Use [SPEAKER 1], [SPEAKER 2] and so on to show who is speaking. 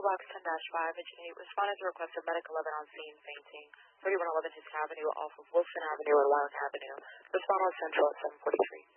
[SPEAKER 1] Box 10-5, Agent 8. Respondents requested medic 11 on scene, fainting. 3111 Hisk Avenue off of Wilson Avenue and Wyland Avenue. Respond on Central at 743.